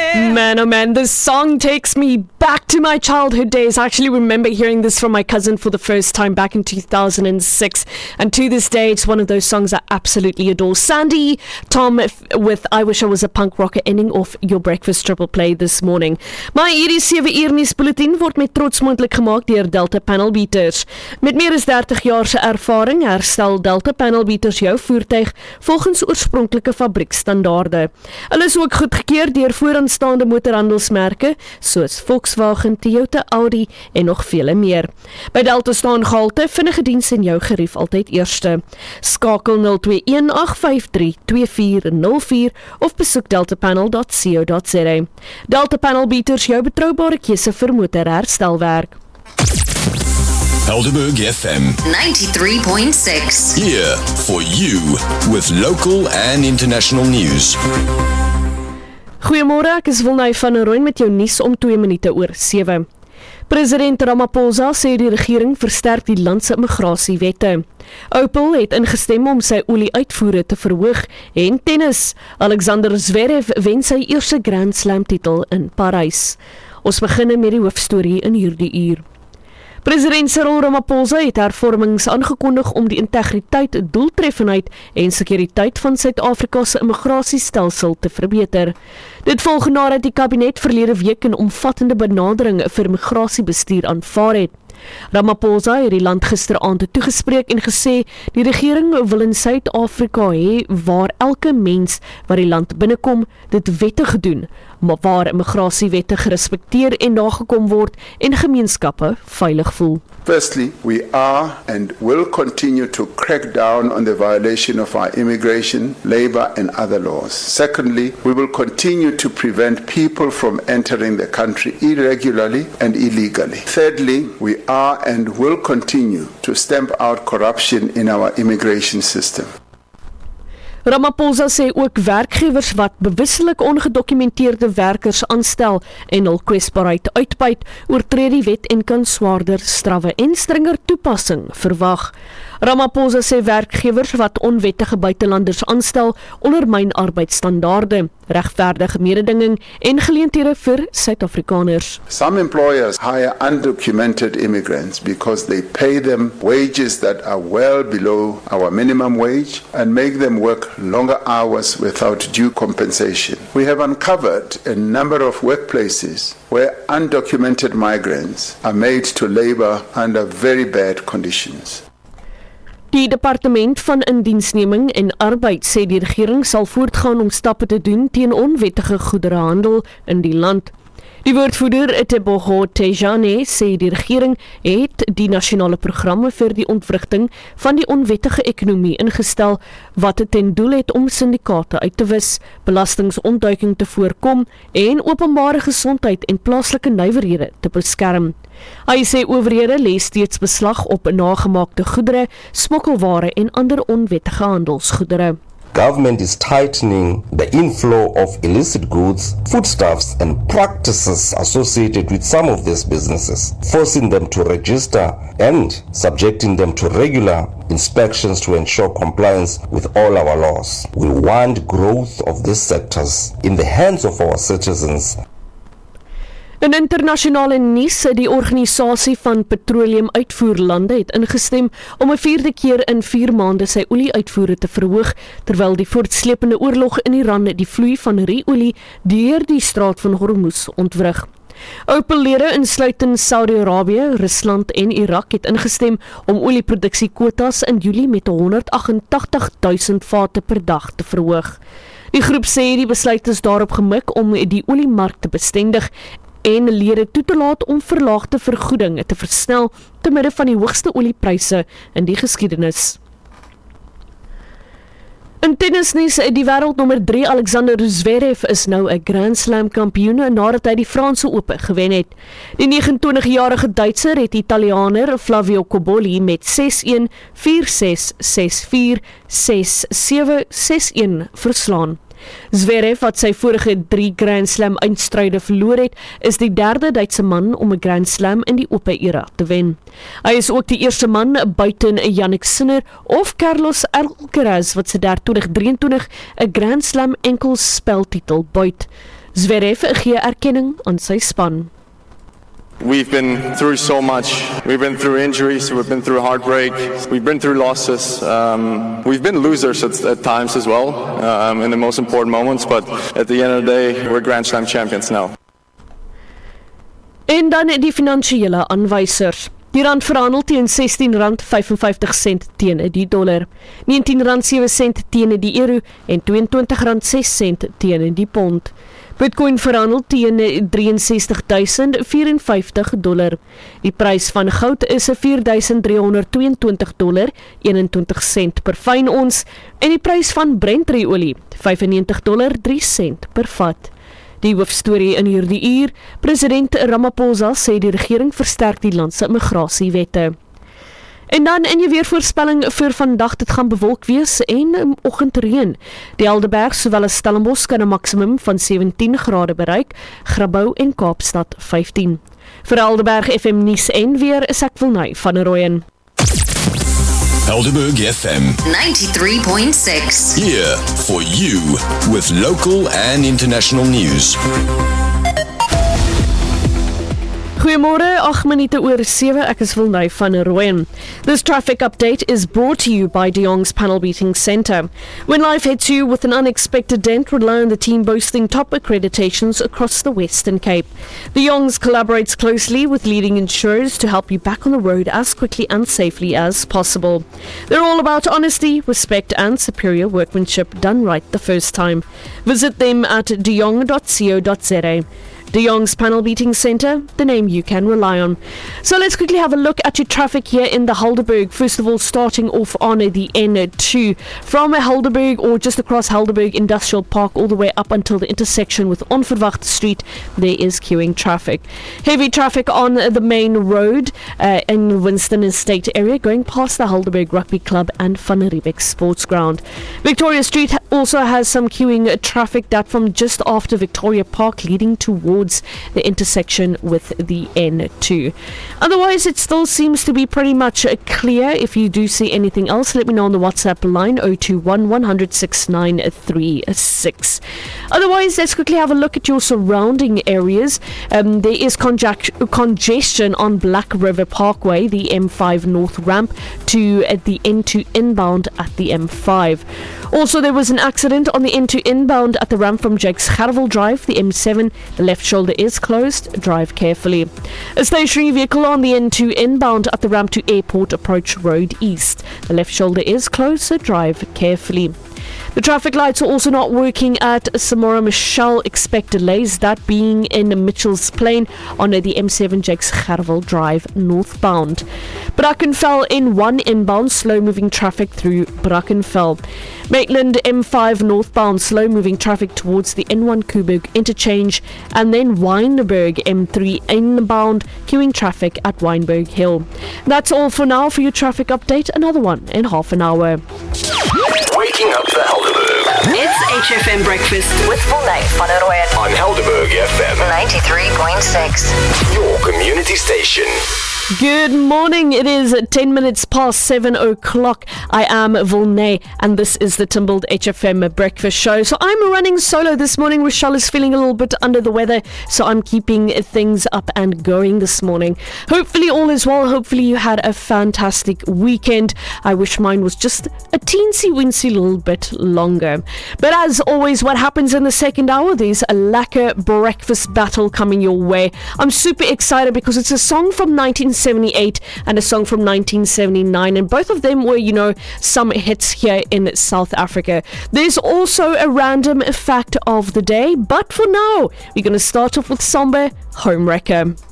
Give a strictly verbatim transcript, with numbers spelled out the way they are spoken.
yeah. Man, oh man, this song takes me back to my childhood days. I actually remember hearing this from my cousin for the first time back in two thousand six. And to this day, it's one of those songs I absolutely adore. Sandy Tom with I Wish I Was a Punk Rocker, ending off your breakfast triple play this morning. My hierdie sewe uur nuusbulletin word met trots moontlik gemaak deur Delta Panel Beaters. Met meer as dertig jaar se ervaring herstel Delta Panel Beaters jou voertuig volgens oorspronklike fabriekstandaarde. Hulle is ook goedgekeur deur vooraanstaande motorhandelsmerke soos Volkswagen, Toyota, Audi en nog vele meer. By Delta staan gehalte, vinnige diens en jou gerief altyd eerste. Skakel nul twee een agt vyf drie twee vier nul vier of besoek deltapanel dot co dot za. Delta Panel Beaters, jou betroubare keuse vir motorherstelwerk. Helderberg F M ninety-three point six. Here for you with local and international news. Goeiemôre, ek is Wilnay van der Rooyen met jou nuus om twee minute oor sewe. President Ramaphosa sê die regering versterk die land se immigrasiewette. Opel het ingestem om sy olie-uitvoere te verhoog en tennis. Alexander Zverev wen sy eerste Grand Slam titel in Parys. Ons begin met die hoofstorie in hierdie uur. President Cyril Ramaphosa het hervormings aangekondig om die integriteit, doeltreffendheid en sekuriteit van Suid-Afrika se immigrasiestelsel te verbeter. Dit volg nadat die kabinet verlede week 'n omvattende benadering vir migrasiebestuur aanvaar het. Ramaphosa het die land gisteraand toegespreek en gesê die regering wil in Suid-Afrika hê waar elke mens wat die land binnekom dit wettig doen, maar waar immigrasiewette gerespekteer en nagekom word en gemeenskappe veilig voel. Firstly, we are and will continue to crack down on the violation of our immigration, labor and other laws. Secondly, we will continue to prevent people from entering the country irregularly and illegally. Thirdly, we are and will continue to stamp out corruption in our immigration system. Ramaphosa sê ook werkgewers wat bewuslik ongedokumenteerde werkers aanstel en hul kwesbaarheid uitbuit, oortree die wet en kan swaarder strawwe en strenger toepassing verwag. Ramaphosa sê werkgewers wat onwettige buitelanders aanstel, ondermyn arbeidsstandaarde, regverdige mededinging en geleenthede vir Suid-Afrikaners. Some employers hire undocumented immigrants because they pay them wages that are well below our minimum wage and make them work longer hours without due compensation. We have uncovered a number of workplaces where undocumented migrants are made to labor under very bad conditions. Die Departement van Indiensneming en Arbeid sê die regering sal voortgaan om stappe te doen teen onwettige goederehandel in die land. Die woordvoerder Tebogo Tejane sê die regering het die nasionale programme vir die ontwrigting van die onwettige ekonomie ingestel wat ten doel het om syndikaate uit te wis, belastingontduiking te voorkom en openbare gesondheid en plaaslike nywerhede te beskerm. Hy sê owerhede lê steeds beslag op nagemaakte goedere, smokkelware en ander onwettige handelsgoedere. Government is tightening the inflow of illicit goods, foodstuffs and practices associated with some of these businesses, forcing them to register and subjecting them to regular inspections to ensure compliance with all our laws. We want growth of these sectors in the hands of our citizens. In internasionale nuus, die organisasie van petroleumuitvoerlande het ingestem om 'n vierde keer in vier maande sy olie-uitvoere te verhoog, terwyl die voortsleepende oorlog in Iran die vloei van ruolie deur die Straat van Hormuz ontwrig. OPEC-lede insluitend Saudi-Arabië, Rusland en Irak het ingestem om olieproduksiekwotas in Julie met honderd agt en tagtig duisend vate per dag te verhoog. Die groep sê die besluit is daarop gemik om die oliemark te bestendig en lede toe te laat om verlaagde vergoedinge te versnel te midde van die hoogste oliepryse in die geskiedenis. In tennisnuus, die wêreldnommer drie Alexander Zverev is nou 'n Grand Slam kampioen nadat hy die Franse Ope gewen het. Die negenentwintigjarige Duitser het Italianer Flavio Cobolli met ses een, vier ses, ses vier, ses sewe, ses een verslaan. Zverev, wat sy vorige drie Grand Slam eindstryde verloor het, is die derde Duitse man om 'n Grand Slam in die Ope era te wen. Hy is ook die eerste man buiten Jannik Sinner of Carlos Alcaraz wat se twintig drieëntwintig 'n Grand Slam enkelspeltitel buit. Zverev gee erkenning aan sy span. We've been through so much. We've been through injuries, we've been through heartbreak, we've been through losses. Um, we've been losers at, at times as well, um, in the most important moments, but at the end of the day, we're Grand Slam champions now. En dan die finansiële aanwysers. Die rand verhandel teen sestien rand vyfenvyftig sent teen die dollar, negentien rand sewe sent teen die euro en tweeëntwintig rand ses sent teen die pond. Bitcoin verhandel teen drie en sestig duisend vyf dollar. Die prys van goud is vier duisend drie honderd twee en twintig dollar een en twintig sent per fyn ons en die prys van Brent-olie vyf en negentig dollar drie sent per vat. Die hoofstorie in hierdie uur, president Ramaphosa sê die regering versterk die land se immigrasiewette. En dan in jou weervoorspelling vir vandag, dit gaan bewolk wees en um, oggendreën. Die Helderberg sowel as Stellenbosch kan 'n maksimum van sewentien grade bereik, Grabouw en Kaapstad vyftien. Vir Helderberg F M nuus en weer is ek Wilnay van Rooyen. Helderberg F M ninety-three point six. here for you with local and international news. Goeiemôre, agt minute oor sewe, ek is Wilnay van Rooyen. This traffic update is brought to you by De Jong's Panel Beating Centre. When life hits you with an unexpected dent, rely on the team boasting top accreditations across the Western Cape. De Jong's collaborates closely with leading insurers to help you back on the road as quickly and safely as possible. They're all about honesty, respect and superior workmanship done right the first time. Visit them at de jong dot co dot za. De Jong's Panel Beating Centre, the name you can rely on. So let's quickly have a look at your traffic here in the Helderberg. First of all, starting off on the N two. From Helderberg or just across Helderberg Industrial Park all the way up until the intersection with Onverwacht Street, there is queuing traffic. Heavy traffic on the main road uh, in Winston Estate area going past the Helderberg Rugby Club and Van Riebeck Sports Ground. Victoria Street also has some queuing traffic that from just after Victoria Park leading towards the intersection with the N two. Otherwise, it still seems to be pretty much uh, clear. If you do see anything else, let me know on the WhatsApp line zero two one one zero zero six nine three six. Otherwise, let's quickly have a look at your surrounding areas. Um, there is conjac- congestion on Black River Parkway, the M five North ramp to uh, the N two inbound at the M five. Also, there was an accident on the N two inbound at the ramp from Jakes Gerwel Drive, the M seven. The left shoulder is closed. Drive carefully. A stationary vehicle on the N two inbound at the ramp to Airport Approach Road East. The left shoulder is closed, so drive carefully. The traffic lights are also not working at Samora Michelle. Expect delays, that being in Mitchell's Plain on the M seven Jakes Gerwel Drive northbound. Brackenfell N one inbound, slow moving traffic through Brackenfell. Maitland M five northbound, slow moving traffic towards the N one Coburg interchange, and then Wynberg M three inbound, queuing traffic at Wynberg Hill. That's all for now for your traffic update. Another one in half an hour. Waking up the Helderberg It's H F M Breakfast with Wilnay van Rooyen on Helderberg F M ninety-three point six. your community station. Good morning. It is ten minutes past seven o'clock. I am Wilnay and this is the Timbled H F M Breakfast Show. So I'm running solo this morning. Rochelle is feeling a little bit under the weather, so I'm keeping things up and going this morning. Hopefully all is well. Hopefully you had a fantastic weekend. I wish mine was just a teensy weensy little bit longer. But as always, what happens in the second hour? There's a lacquer breakfast battle coming your way. I'm super excited because it's a song from nineteen seventy-eight and a song from nineteen seventy-nine, and both of them were, you know, some hits here in South Africa. There's also a random fact of the day, but for now, we're going to start off with Samba Homewrecker.